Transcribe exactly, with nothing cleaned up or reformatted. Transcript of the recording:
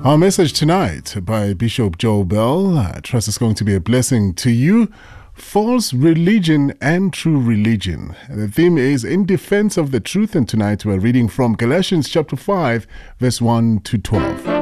Our message tonight by Bishop Joel Bell, I trust it's going to be a blessing to you. False religion and true religion. The theme is in defense of the truth, and tonight we're reading from Galatians chapter five, verse one to twelve.